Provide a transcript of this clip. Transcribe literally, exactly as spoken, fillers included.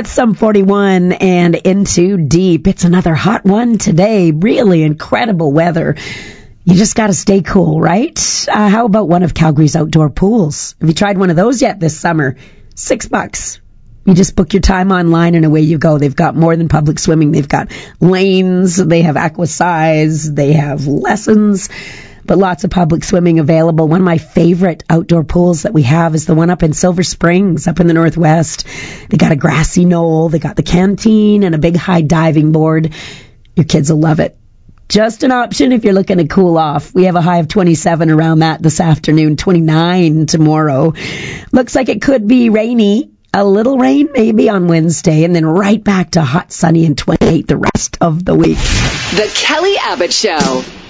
It's some forty-one and into deep. It's another hot one today. Really incredible weather. You just got to stay cool, right? Uh, how about one of Calgary's outdoor pools? Have you tried one of those yet this summer? Six bucks. You just book your time online and away you go. They've got more than public swimming. They've got lanes. They have aquasize. They have lessons. But lots of public swimming available. One of my favorite outdoor pools that we have is the one up in Silver Springs, up in the Northwest. They got a grassy knoll. They got the canteen and a big high diving board. Your kids will love it. Just an option if you're looking to cool off. We have a high of twenty-seven around that this afternoon, twenty-nine tomorrow. Looks like it could be rainy. A little rain maybe on Wednesday, and then right back to hot, sunny, and twenty-eight the rest of the week. The Kelly Abbott Show.